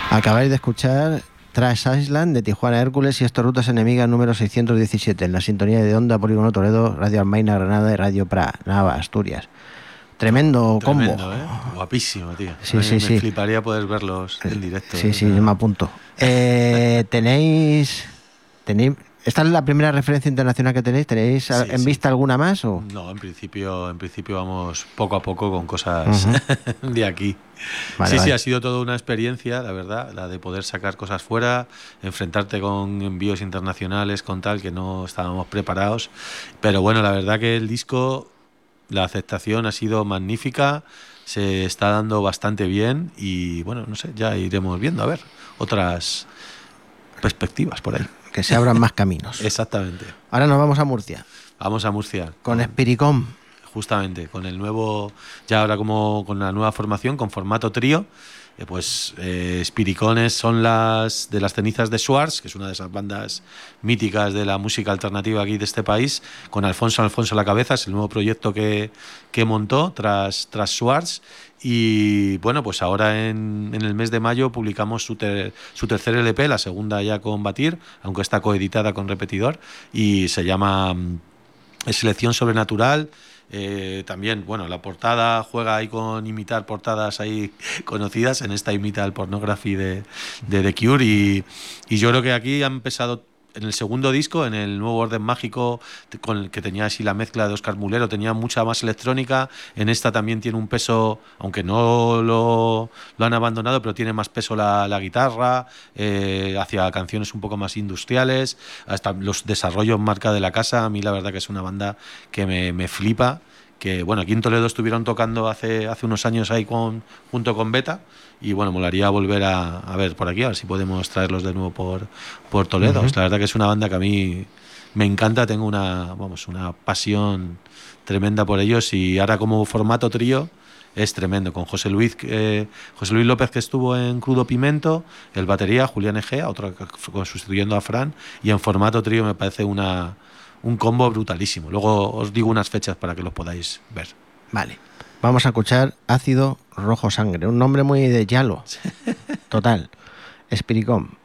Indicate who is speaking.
Speaker 1: Acabáis de escuchar Trash Island de Tijuana Hércules y esto Rutas Enemigas número 617 en la sintonía de Onda Polígono Toledo, Radio Almaina Granada y Radio Pra, Nava, Asturias. Tremendo combo.
Speaker 2: Tremendo, ¿eh? Guapísimo, tío.
Speaker 1: Sí,
Speaker 2: me fliparía poder verlos en directo.
Speaker 1: Sí, yo me apunto. ¿Tenéis... ¿Esta es la primera referencia internacional que tenéis? ¿Tenéis
Speaker 2: Sí,
Speaker 1: en vista alguna más? ¿O?
Speaker 2: No, en principio vamos poco a poco con cosas de aquí.
Speaker 1: Vale.
Speaker 2: Sí, ha sido toda una experiencia, la verdad, la de poder sacar cosas fuera, enfrentarte con envíos internacionales, con tal, que no estábamos preparados. Pero bueno, la verdad que el disco, la aceptación ha sido magnífica, se está dando bastante bien y bueno, no sé, ya iremos viendo, a ver, otras perspectivas por ahí.
Speaker 1: Que se abran más caminos.
Speaker 2: Exactamente.
Speaker 1: Ahora nos vamos a Murcia.
Speaker 2: Vamos a Murcia.
Speaker 1: Con Spiricom.
Speaker 2: Justamente, con el nuevo, ya ahora como con la nueva formación, con formato trío, Spiricones son de las cenizas de Schwartz, que es una de esas bandas míticas de la música alternativa aquí de este país, con Alfonso a la cabeza, es el nuevo proyecto que montó tras Schwartz. Y bueno, pues ahora en el mes de mayo publicamos su tercer LP, la segunda ya con Batir, aunque está coeditada con Repetidor, y se llama Selección Sobrenatural. También, bueno, la portada juega ahí con imitar portadas ahí conocidas. En esta imita el Pornography de The Cure y yo creo que aquí ha empezado en el segundo disco, en el nuevo Orden Mágico, con el que tenía así la mezcla de Óscar Mulero, tenía mucha más electrónica. En esta también tiene un peso, aunque no lo han abandonado, pero tiene más peso la guitarra, hacia canciones un poco más industriales, hasta los desarrollos marca de la casa. A mí la verdad que es una banda que me flipa, que bueno, aquí en Toledo estuvieron tocando hace unos años ahí junto con Beta, y bueno, molaría volver a ver por aquí, a ver si podemos traerlos de nuevo por Toledo. La verdad que es una banda que a mí me encanta, tengo una pasión tremenda por ellos, y ahora como formato trío es tremendo, con José Luis López, que estuvo en Crudo Pimento, el batería, Julián Egea, otro sustituyendo a Fran, y en formato trío me parece un combo brutalísimo. Luego os digo unas fechas para que los podáis ver.
Speaker 1: Vale. Vamos a escuchar Ácido Rojo Sangre, un nombre muy de Yalo. Total. Spiricom.